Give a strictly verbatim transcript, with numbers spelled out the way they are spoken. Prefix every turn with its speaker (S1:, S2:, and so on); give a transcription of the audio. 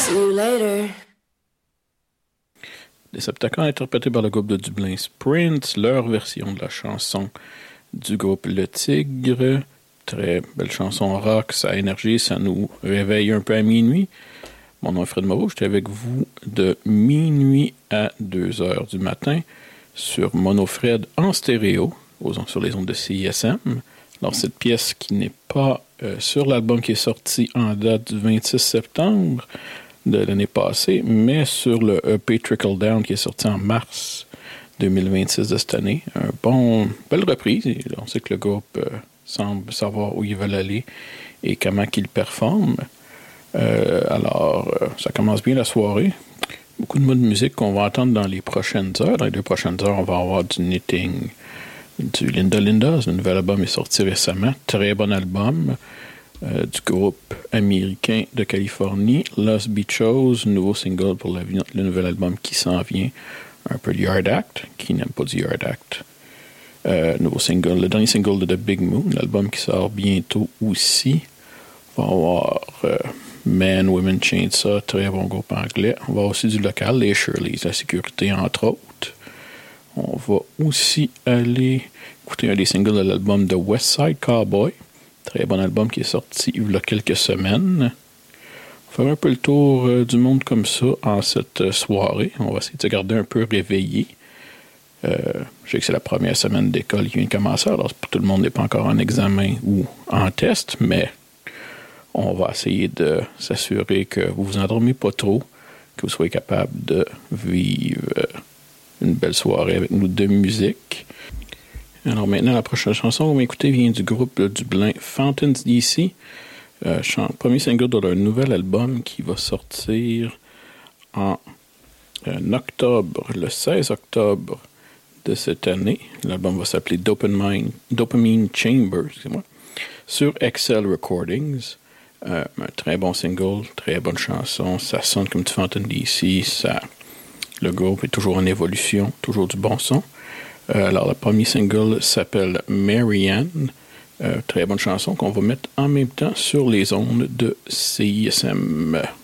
S1: See you later.
S2: Decepticons interprétés par le groupe de Dublin Sprints, leur version de la chanson du groupe Le Tigre. Très belle chanson rock, ça énergie, ça nous réveille un peu à minuit. Mon nom est Fred Moreau, j'étais avec vous de minuit à deux heures du matin sur Mono-Fred en stéréo, sur les ondes de C I S M. Alors cette pièce qui n'est pas euh, sur l'album qui est sorti en date du vingt-six septembre de l'année passée, mais sur le E P Trickle Down qui est sorti en mars deux mille vingt-six de cette année. Un bon, belle reprise. Et on sait que le groupe euh, semble savoir où ils veulent aller et comment qu'ils performent. Euh, alors, euh, ça commence bien la soirée. Beaucoup de mots de musique qu'on va entendre dans les prochaines heures. Dans les deux prochaines heures, on va avoir du Knitting, du Linda Linda. Le nouvel album est sorti récemment. Très bon album. Euh, du groupe américain de Californie, Lost Beachos, nouveau single pour le, le nouvel album qui s'en vient, un peu du Yard Act, qui n'aime pas du Yard Act. Euh, nouveau single, le dernier single de The Big Moon, l'album qui sort bientôt aussi. On va avoir euh, Man, Women, Chainsaw, très bon groupe anglais. On va avoir aussi du local, les Shirleys, la sécurité entre autres. On va aussi aller écouter un des singles de l'album de West Side Cowboy. Très bon album qui est sorti il y a quelques semaines. On va faire un peu le tour euh, du monde comme ça en cette euh, soirée. On va essayer de se garder un peu réveillé. Euh, je sais que c'est la première semaine d'école qui vient de commencer, alors tout le monde n'est pas encore en examen ou en test, mais on va essayer de s'assurer que vous vous endormez pas trop, que vous soyez capable de vivre euh, une belle soirée avec nous de musique. Alors maintenant, la prochaine chanson qu'on va écouter vient du groupe Dublin Fountains D C. Euh, chan- premier single de leur nouvel album qui va sortir en euh, octobre, le seize octobre de cette année. L'album va s'appeler Dopamine, Dopamine Chamber, excusez-moi, sur Excel Recordings. Euh, un très bon single, très bonne chanson. Ça sonne comme du Fountain D C. Ça, le groupe est toujours en évolution, toujours du bon son. Euh, alors, le premier single s'appelle Marianne. Euh, très bonne chanson qu'on va mettre en même temps sur les ondes de C I S M.